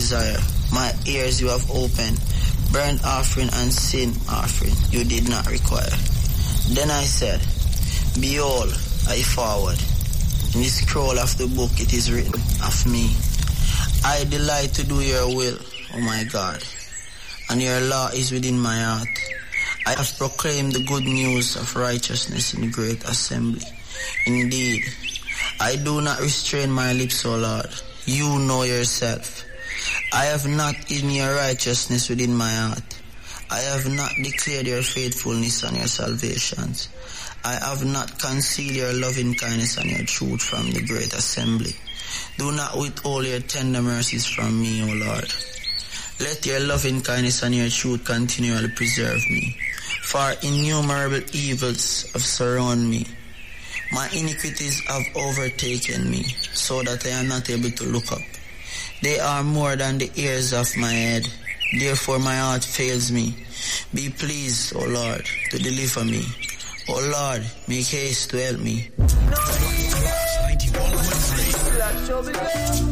desire. My ears you have opened. Burnt offering and sin offering you did not require. Then I said, behold, I forward. In the scroll of the book it is written of me. I delight to do your will, O my God, and your law is within my heart. I have proclaimed the good news of righteousness in the great assembly. Indeed, I do not restrain my lips, O Lord. You know yourself. I have not hidden your righteousness within my heart. I have not declared your faithfulness and your salvations. I have not concealed your loving kindness and your truth from the great assembly. Do not withhold your tender mercies from me, O Lord. Let your loving kindness and your truth continually preserve me, for innumerable evils have surrounded me. My iniquities have overtaken me, so that I am not able to look up. They are more than the hairs of my head. Therefore my heart fails me. Be pleased, O Lord, to deliver me. O Lord, make haste to help me.